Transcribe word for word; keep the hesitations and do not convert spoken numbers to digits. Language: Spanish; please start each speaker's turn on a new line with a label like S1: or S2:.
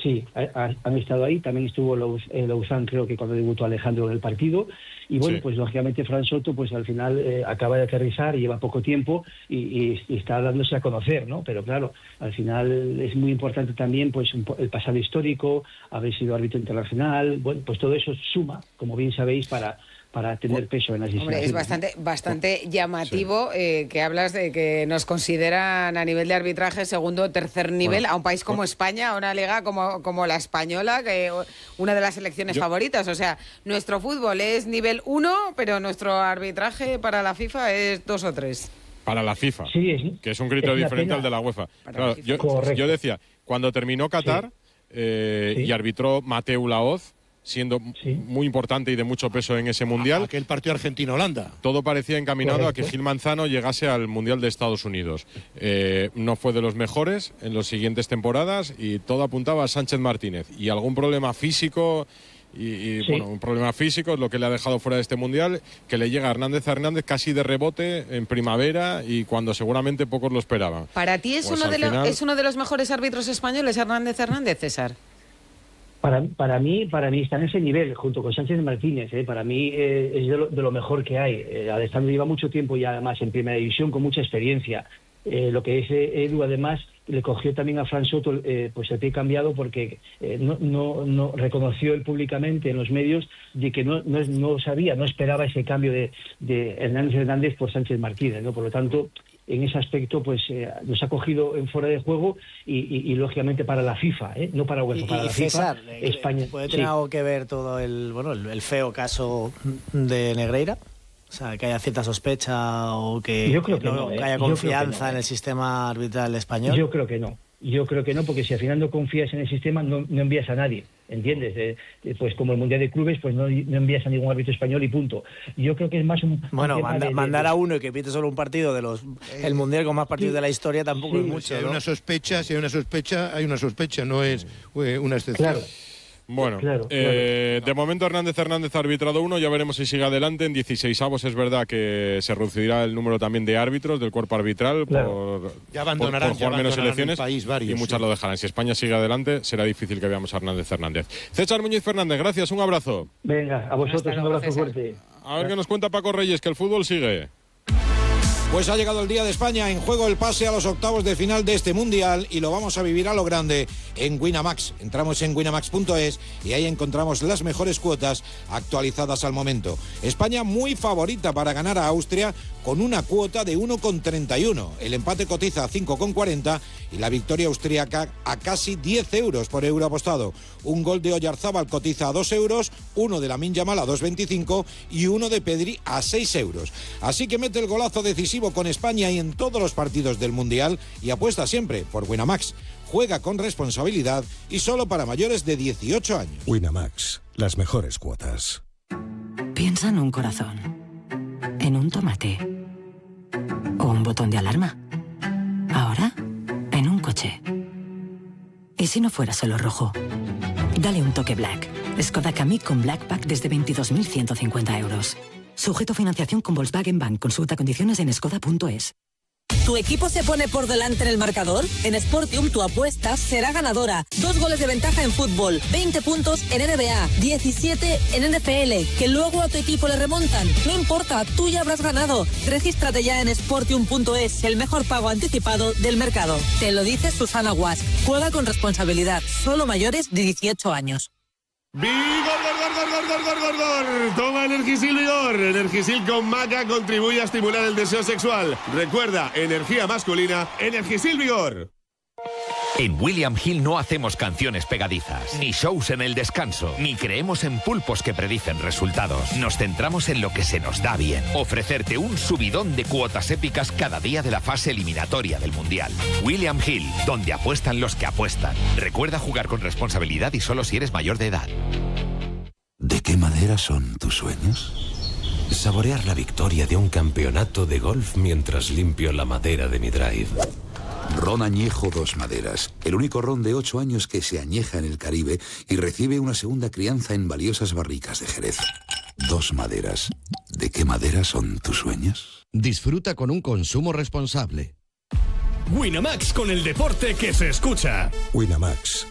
S1: Sí, ha, han estado ahí. También estuvo Lausanne, creo que cuando debutó Alejandro en el partido. Y bueno, sí. pues lógicamente Fran Soto, pues al final eh, acaba de aterrizar, lleva poco tiempo y, y, y está dándose a conocer, ¿no? Pero claro, al final es muy importante también pues un, el pasado histórico, haber sido árbitro internacional. Bueno, pues todo eso suma, como bien sabéis, para... para tener peso en las
S2: Hombre, es bastante, bastante llamativo sí. eh, que hablas de que nos consideran a nivel de arbitraje segundo o tercer nivel, bueno, a un país como bueno. España, a una liga como, como la española, que una de las selecciones Yo... favoritas. O sea, nuestro fútbol es nivel uno, pero nuestro arbitraje para la FIFA es dos o tres.
S3: Para la FIFA,
S1: sí, es,
S3: que es un criterio es diferente pena. al de la UEFA. Claro, yo, yo decía, cuando terminó Qatar sí. Eh, sí. y arbitró Mateu Laoz, siendo sí. muy importante y de mucho peso en ese Mundial.
S4: Aquel partido Argentina-Holanda.
S3: Todo parecía encaminado Correcto. a que Gil Manzano llegase al Mundial de Estados Unidos. Eh, no fue de los mejores en las siguientes temporadas y todo apuntaba a Sánchez Martínez. Y algún problema físico... Y, y sí. bueno, un problema físico es lo que le ha dejado fuera de este Mundial, que le llega a Hernández a Hernández casi de rebote en primavera y cuando seguramente pocos lo esperaban.
S2: ¿Para ti es, pues uno, de final... lo, es uno de los mejores árbitros españoles, Hernández Hernández, César?
S1: Para, para mí para mí está en ese nivel, junto con Sánchez Martínez. ¿eh? Para mí eh, es de lo, de lo mejor que hay. Eh, Alessandro lleva mucho tiempo ya, además, en Primera División, con mucha experiencia. Eh, lo que es eh, Edu, además, le cogió también a Fran Soto eh, pues el pie cambiado porque eh, no, no, no reconoció él públicamente en los medios de que no, no, no sabía, no esperaba ese cambio de, de Hernández Hernández por Sánchez Martínez, ¿no? Por lo tanto, en ese aspecto pues eh, nos ha cogido en fuera de juego y, y, y lógicamente para la FIFA, ¿eh? No para UEFA, para
S5: y,
S1: la
S5: César,
S1: FIFA, España.
S5: ¿Puede tener sí. algo que ver todo el bueno el, el feo caso de Negreira? O sea, que haya cierta sospecha o que,
S1: Yo creo
S5: que
S1: que
S5: no,
S1: no, ¿eh?
S5: que haya confianza
S1: que no, ¿eh?
S5: en el sistema arbitral español.
S1: Yo creo que no. Yo creo que no, porque si al final no confías en el sistema, no, no envías a nadie, ¿entiendes? Eh, eh, pues como el Mundial de Clubes, pues no, no envías a ningún árbitro español y punto. Yo creo que es más un...
S5: Bueno,
S1: un
S5: manda,
S1: de,
S5: mandar
S1: de,
S5: a uno y que pite solo un partido de los eh, el Mundial con más partidos sí, de la historia tampoco sí, es mucho,
S4: si hay
S5: ¿no?
S4: una sospecha, si hay una sospecha, hay una sospecha, no es eh, una excepción.
S1: Claro.
S3: Bueno,
S1: claro,
S3: eh,
S1: claro.
S3: de momento Hernández Hernández ha arbitrado uno, ya veremos si sigue adelante. En dieciseisavos es verdad que se reducirá el número también de árbitros del cuerpo arbitral
S4: claro.
S3: por,
S4: ya abandonarán,
S3: por, por jugar
S4: ya
S3: menos elecciones
S4: el país varios,
S3: y muchas
S4: sí.
S3: lo dejarán. Si España sigue adelante será difícil que veamos a Hernández Hernández. César Muñiz Fernández, gracias, un abrazo.
S1: Venga, a vosotros un abrazo fuerte.
S3: A ver qué nos cuenta Paco Reyes, que el fútbol sigue.
S6: Pues ha llegado el día de España, en juego el pase a los octavos de final de este Mundial y lo vamos a vivir a lo grande en Winamax. Entramos en winamax punto es y ahí encontramos las mejores cuotas actualizadas al momento. España muy favorita para ganar a Austria con una cuota de uno coma treinta y uno. El empate cotiza a cinco coma cuarenta y la victoria austríaca a casi diez euros por euro apostado. Un gol de Oyarzábal cotiza a dos euros, uno de Lamine Yamal a dos coma veinticinco y uno de Pedri a seis euros. Así que mete el golazo decisivo con España y en todos los partidos del Mundial y apuesta siempre por Winamax. Juega con responsabilidad y solo para mayores de dieciocho años.
S7: Winamax, las mejores cuotas.
S8: Piensa en un corazón, en un tomate o un botón de alarma. Ahora, en un coche. ¿Y si no fuera solo rojo? Dale un toque Black. Skoda Kamiq con Black Pack desde veintidós mil ciento cincuenta euros. Sujeto a financiación con Volkswagen Bank. Consulta condiciones en skoda punto es.
S9: ¿Tu equipo se pone por delante en el marcador? En Sportium tu apuesta será ganadora. Dos goles de ventaja en fútbol, veinte puntos en N B A, diecisiete en N F L, que luego a tu equipo le remontan. No importa, tú ya habrás ganado. Regístrate ya en sportium punto es, el mejor pago anticipado del mercado. Te lo dice Susana Guas. Juega con responsabilidad, solo mayores de dieciocho años.
S10: ¡Vigor, gor, gor, gor, gor, gor, gor! Toma Energisil Vigor. Energisil con maca contribuye a estimular el deseo sexual. Recuerda, energía masculina, Energisil Vigor.
S11: En William Hill no hacemos canciones pegadizas, ni shows en el descanso, ni creemos en pulpos que predicen resultados. Nos centramos en lo que se nos da bien. Ofrecerte un subidón de cuotas épicas cada día de la fase eliminatoria del Mundial. William Hill, donde apuestan los que apuestan. Recuerda jugar con responsabilidad y solo si eres mayor de edad.
S12: ¿De qué madera son tus sueños? Saborear la victoria de un campeonato de golf mientras limpio la madera de mi drive.
S13: Ron Añejo Dos Maderas, el único ron de ocho años que se añeja en el Caribe y recibe una segunda crianza en valiosas barricas de Jerez. Dos Maderas. ¿De qué madera son tus sueños?
S14: Disfruta con un consumo responsable.
S15: Winamax, con el deporte que se escucha.
S7: Winamax.